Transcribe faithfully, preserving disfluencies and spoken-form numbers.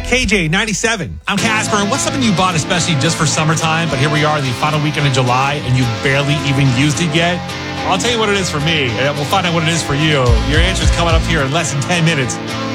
K J ninety-seven. I'm Casper, and what's something you bought especially just for summertime, but here we are the final weekend of July, and you barely even used it yet? I'll tell you what it is for me, and we'll find out what it is for you. Your answer is coming up here in less than ten minutes.